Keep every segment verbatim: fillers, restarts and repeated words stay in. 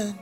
one.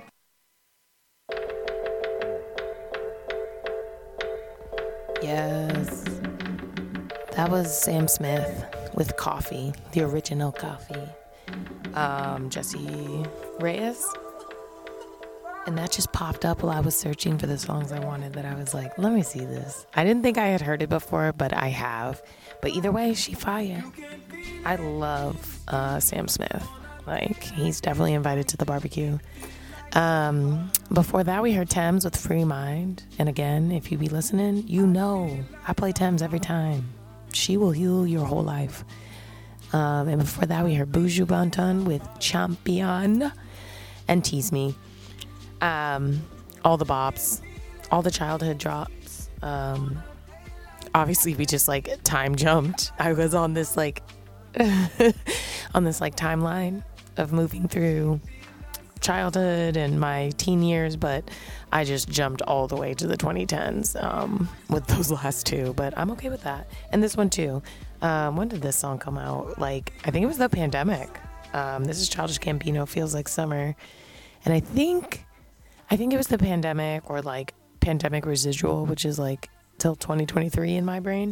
Yes. That was Sam Smith with Coffee, the original Coffee. Um, Jesse Reyes. And that just popped up while I was searching for the songs I wanted, that I was like, let me see this. I didn't think I had heard it before, but I have. But either way, she fire. I love uh, Sam Smith. Like, he's definitely invited to the barbecue. Um, before that, we heard Thames with Free Mind. And again, if you be listening, you know I play Thames every time. She will heal your whole life. Um, and before that, we heard Buju Banton with Champion and Tease Me. Um, all the bops, all the childhood drops. Um, obviously, we just like time jumped. I was on this like on this like timeline of moving through childhood and my teen years, but I just jumped all the way to the twenty tens um, with those last two. But I'm okay with that, and this one too. Um, when did this song come out? Like, I think it was the pandemic. Um, this is Childish Gambino, Feels Like Summer, and I think. I think it was the pandemic or like pandemic residual, which is like till twenty twenty-three in my brain.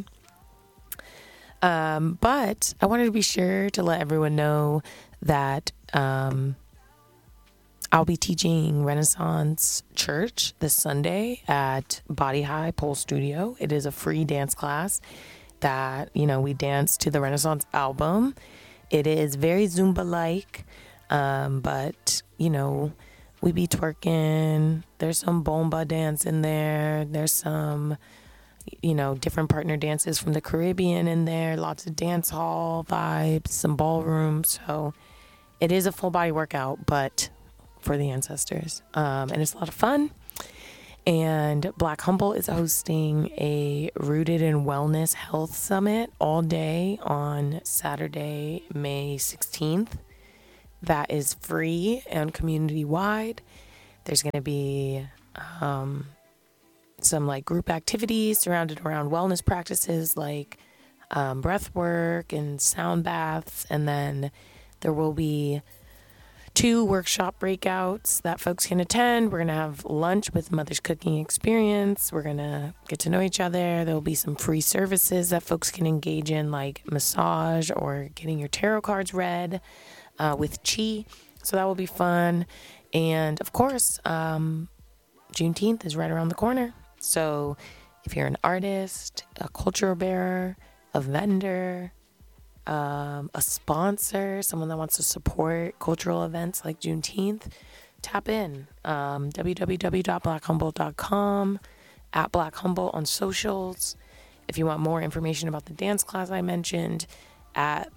Um, but I wanted to be sure to let everyone know that um, I'll be teaching Renaissance Church this Sunday at Body High Pole Studio. It is a free dance class that, you know, we dance to the Renaissance album. It is very Zumba-like, um, but, you know, we be twerking. There's some bomba dance in there. There's some, you know, different partner dances from the Caribbean in there. Lots of dance hall vibes, some ballroom. So it is a full body workout, but for the ancestors. Um, and it's a lot of fun. And Black Humble is hosting a Rooted in Wellness Health Summit all day on Saturday, May sixteenth. That is free and community-wide. There's going to be um, some like group activities surrounded around wellness practices like um, breath work and sound baths. And then there will be two workshop breakouts that folks can attend. We're going to have lunch with Mother's Cooking Experience. We're going to get to know each other. There will be some free services that folks can engage in, like massage or getting your tarot cards read. Uh, with Chi, so that will be fun. And of course, um, Juneteenth is right around the corner. So if you're an artist, a culture bearer, a vendor, um, a sponsor, someone that wants to support cultural events like Juneteenth, tap in. Um, w w w dot black humble dot com, at Black Humble on socials. If you want more information about the dance class I mentioned, at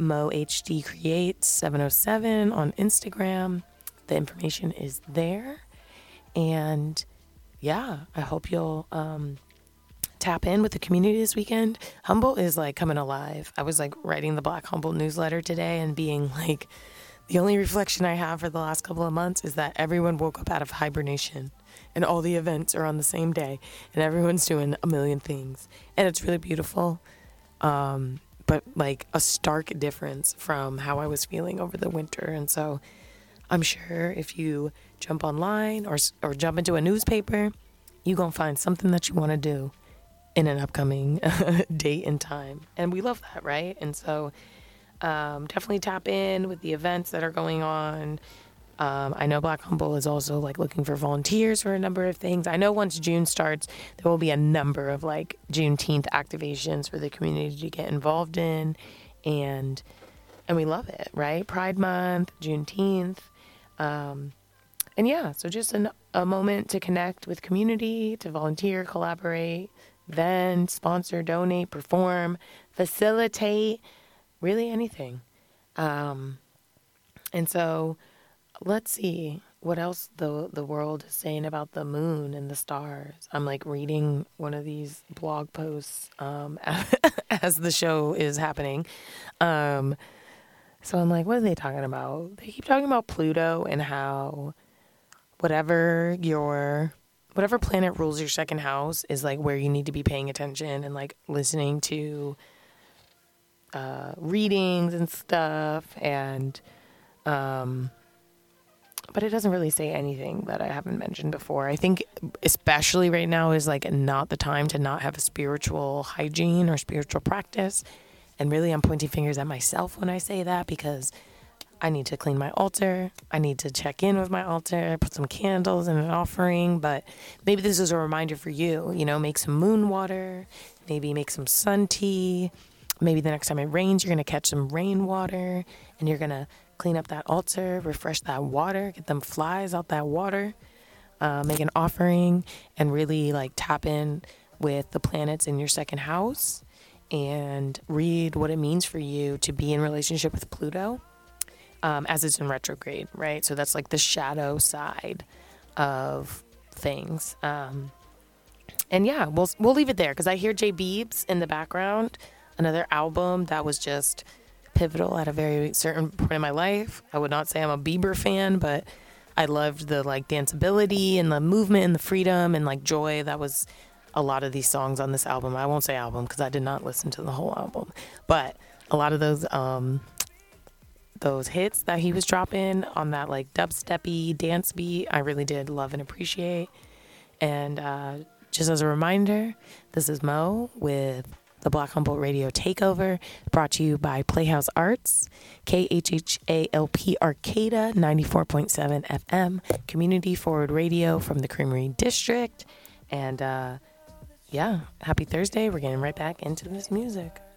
MoHD seven oh seven on Instagram. The information is there. And yeah, I hope you'll um, tap in with the community this weekend. Humble is like coming alive. I was like writing the Black Humble newsletter today and being like, the only reflection I have for the last couple of months is that everyone woke up out of hibernation and all the events are on the same day and everyone's doing a million things. And it's really beautiful. Um, but like a stark difference from how I was feeling over the winter. And so I'm sure if you jump online or or jump into a newspaper, you're going to find something that you want to do in an upcoming date and time. And we love that, right? And so um, definitely tap in with the events that are going on. Um, I know Black Humble is also like looking for volunteers for a number of things. I know once June starts, there will be a number of like Juneteenth activations for the community to get involved in, and and we love it, right? Pride Month, Juneteenth, um, and yeah, so just an, a moment to connect with community, to volunteer, collaborate, vend, sponsor, donate, perform, facilitate, really anything, um, and so. Let's see what else the the world is saying about the moon and the stars. I'm like reading one of these blog posts um, as the show is happening. Um, so I'm like, what are they talking about? They keep talking about Pluto and how whatever your whatever planet rules your second house is like where you need to be paying attention and like listening to uh, readings and stuff and um but it doesn't really say anything that I haven't mentioned before. I think especially right now is like not the time to not have a spiritual hygiene or spiritual practice. And really I'm pointing fingers at myself when I say that, because I need to clean my altar. I need to check in with my altar, put some candles and an offering. But maybe this is a reminder for you, you know, make some moon water, maybe make some sun tea. Maybe the next time it rains, you're going to catch some rainwater and you're going to clean up that altar, refresh that water, get them flies out that water, uh, make an offering, and really like tap in with the planets in your second house and read what it means for you to be in relationship with Pluto. Um, as it's in retrograde, right? So that's like the shadow side of things. Um, and yeah, we'll we'll leave it there because I hear Jay Beebs in the background, another album that was just pivotal at a very certain point in my life. I would not say I'm a Bieber fan, but I loved the like danceability and the movement and the freedom and like joy. That was a lot of these songs on this album. I won't say album because I did not listen to the whole album, but a lot of those um, those hits that he was dropping on that like dubsteppy dance beat, I really did love and appreciate. And uh, just as a reminder, this is Mo with the Black Humboldt Radio Takeover, brought to you by Playhouse Arts, K H H A L P Arcata, ninety-four point seven F M, community forward radio from the Creamery District. And uh, yeah, happy Thursday. We're getting right back into this music.